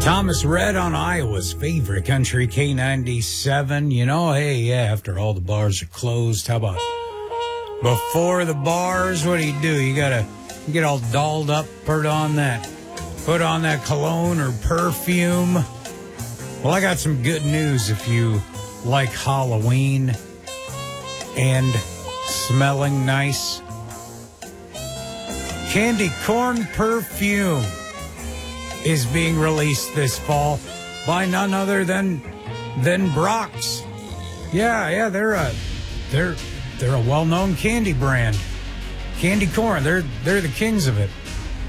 Thomas Rhett on Iowa's favorite country, K97. You know, hey, yeah, after all the bars are closed, how about before the bars? What do? You get all dolled up, put on that cologne or perfume. Well, I got some good news if you like Halloween and smelling nice. Candy corn perfume is being released this fall by none other than Brock's. Yeah, they're a well-known candy brand. Candy corn, they're the kings of it.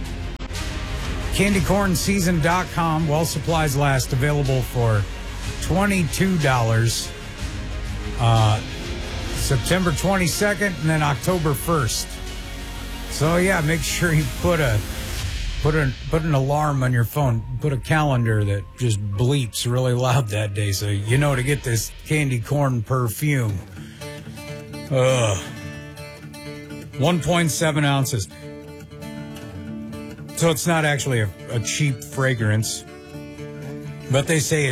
CandyCornSeason.com, while supplies last, available for $22. September 22nd and then October 1st. So yeah, make sure you put an alarm on your phone. Put a calendar that just bleeps really loud that day so you know to get this candy corn perfume. 1.7 ounces. So it's not actually a cheap fragrance, but they say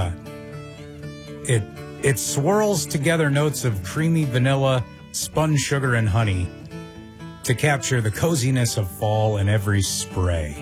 it swirls together notes of creamy vanilla, spun sugar, and honey to capture the coziness of fall in every spray.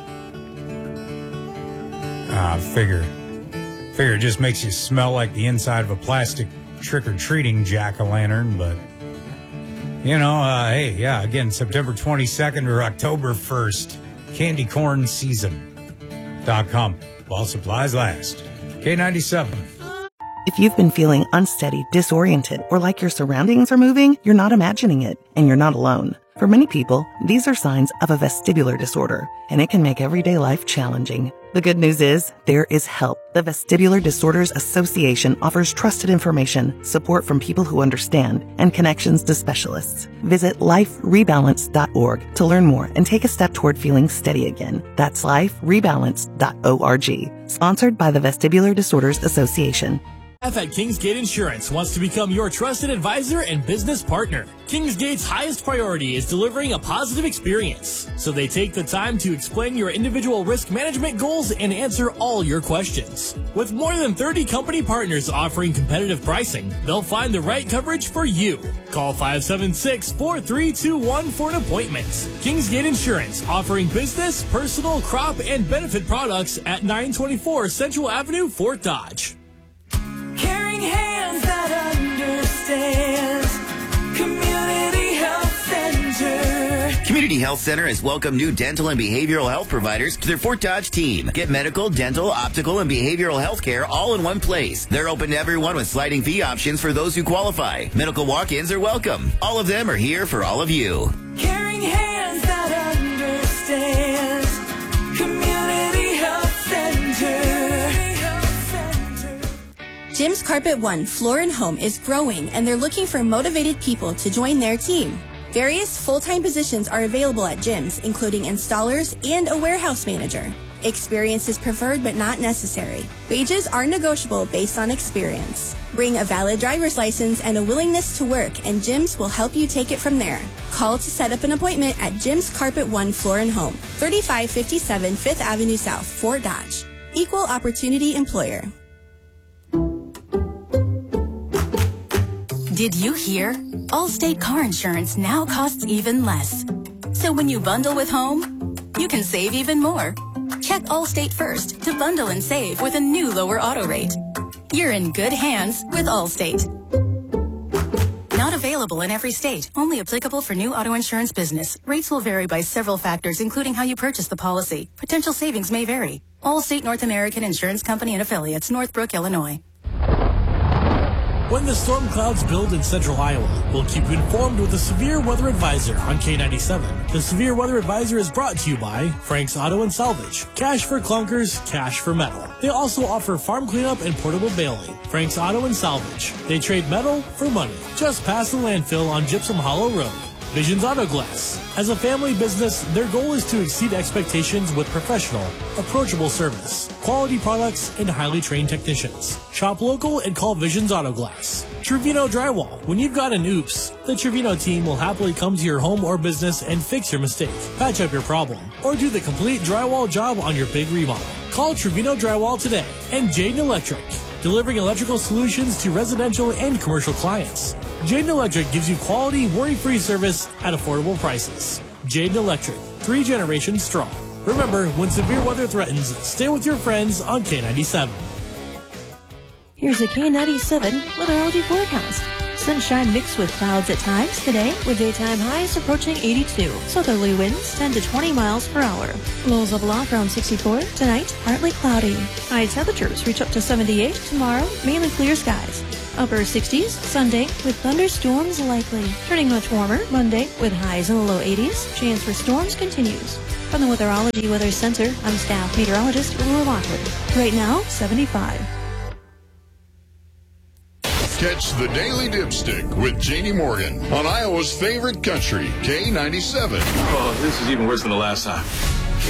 Figure it just makes you smell like the inside of a plastic trick-or-treating jack-o'-lantern, but, you know, hey, yeah, again, September 22nd or October 1st, CandyCornSeason.com, while supplies last. K97. If you've been feeling unsteady, disoriented, or like your surroundings are moving, you're not imagining it, and you're not alone. For many people, these are signs of a vestibular disorder, and it can make everyday life challenging. The good news is, there is help. The Vestibular Disorders Association offers trusted information, support from people who understand, and connections to specialists. Visit liferebalance.org to learn more and take a step toward feeling steady again. That's liferebalance.org. Sponsored by the Vestibular Disorders Association. At Kingsgate Insurance wants to become your trusted advisor and business partner. Kingsgate's highest priority is delivering a positive experience, so they take the time to explain your individual risk management goals and answer all your questions. With more than 30 company partners offering competitive pricing, they'll find the right coverage for you. Call 576-4321 for an appointment. Kingsgate Insurance, offering business, personal, crop, and benefit products at 924 Central Avenue, Fort Dodge. Caring hands that understand. Community Health Center. Community Health Center has welcomed new dental and behavioral health providers to their Fort Dodge team. Get medical, dental, optical, and behavioral health care all in one place. They're open to everyone with sliding fee options for those who qualify. Medical walk-ins are welcome. All of them are here for all of you. Caring hands that understand. Community Health Center. Jim's Carpet One Floor and Home is growing, and they're looking for motivated people to join their team. Various full-time positions are available at Jim's, including installers and a warehouse manager. Experience is preferred but not necessary. Wages are negotiable based on experience. Bring a valid driver's license and a willingness to work, and Jim's will help you take it from there. Call to set up an appointment at Jim's Carpet One Floor and Home, 3557 5th Avenue South, Fort Dodge. Equal opportunity employer. Did you hear? Allstate car insurance now costs even less. So when you bundle with home, you can save even more. Check Allstate first to bundle and save with a new lower auto rate. You're in good hands with Allstate. Not available in every state. Only applicable for new auto insurance business. Rates will vary by several factors, including how you purchase the policy. Potential savings may vary. Allstate North American Insurance Company and Affiliates, Northbrook, Illinois. When the storm clouds build in central Iowa, we'll keep you informed with a severe weather advisor on K97. The severe weather advisor is brought to you by Frank's Auto and Salvage. Cash for clunkers, cash for metal. They also offer farm cleanup and portable baling. Frank's Auto and Salvage. They trade metal for money. Just past the landfill on Gypsum Hollow Road. Visions Auto Glass. As a family business, their goal is to exceed expectations with professional, approachable service, quality products, and highly trained technicians. Shop local and call Visions Auto Glass. Trevino Drywall. When you've got an oops, the Trevino team will happily come to your home or business and fix your mistake, patch up your problem, or do the complete drywall job on your big remodel. Call Trevino Drywall today and Jaden Electric, delivering electrical solutions to residential and commercial clients. Jaden Electric gives you quality, worry-free service at affordable prices. Jaden Electric, 3 generations strong. Remember, when severe weather threatens, stay with your friends on K97. Here's a K97 weatherology forecast. Sunshine mixed with clouds at times today, with daytime highs approaching 82. Southerly winds 10 to 20 miles per hour. Lows level off around 64. Tonight, partly cloudy. High temperatures reach up to 78. Tomorrow, mainly clear skies. Upper 60s Sunday with thunderstorms likely. Turning much warmer Monday with highs in the low 80s. Chance for storms continues. From the Weatherology Weather Center, I'm staff meteorologist Laura Lockwood. Right now, 75. Catch the Daily Dipstick with Janie Morgan on Iowa's favorite country, K97. Oh, this is even worse than the last time.